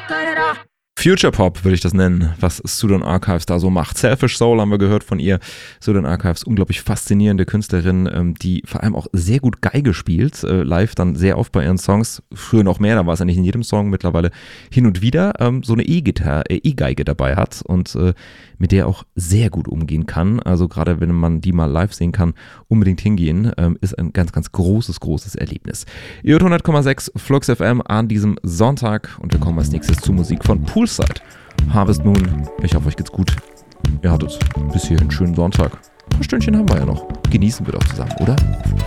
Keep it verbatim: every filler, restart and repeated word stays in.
Future Pop würde ich das nennen, was Student Archives da so macht. Selfish Soul haben wir gehört von ihr. Student Archives, unglaublich faszinierende Künstlerin, ähm, die vor allem auch sehr gut Geige spielt, äh, live dann sehr oft bei ihren Songs. Früher noch mehr, da war es ja nicht in jedem Song, mittlerweile hin und wieder ähm, so eine E-Gitarre, äh, E-Geige dabei hat und äh, mit der auch sehr gut umgehen kann. Also gerade wenn man die mal live sehen kann, unbedingt hingehen, ähm, ist ein ganz, ganz großes, großes Erlebnis. Ihr hört hundert Komma sechs Flux F M an diesem Sonntag und wir kommen als nächstes zur Musik von Poolside. Harvest Moon, ich hoffe, euch geht's gut. Ihr hattet bis hier einen schönen Sonntag. Ein paar Stündchen haben wir ja noch. Genießen wir doch zusammen, oder?